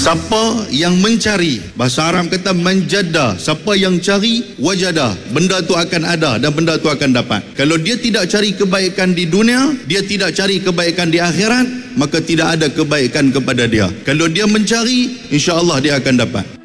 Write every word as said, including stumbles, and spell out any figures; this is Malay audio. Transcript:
Siapa yang mencari, bahasa Arab kata menjada, siapa yang cari, wajada, benda tu akan ada dan benda tu akan dapat. Kalau dia tidak cari kebaikan di dunia, dia tidak cari kebaikan di akhirat, maka tidak ada kebaikan kepada dia. Kalau dia mencari, insya Allah dia akan dapat.